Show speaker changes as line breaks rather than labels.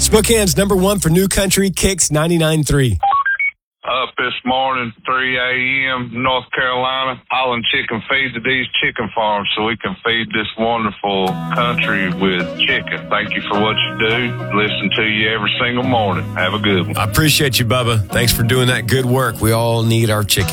Spokane's number one for new country, Kicks 99.3.
Up this morning, 3 a.m., North Carolina, hauling chicken feed to these chicken farms so we can feed this wonderful country with chicken. Thank you for what you do. Listen to you every single morning. Have a good one.
I appreciate you, Bubba. Thanks for doing that good work. We all need our chicken.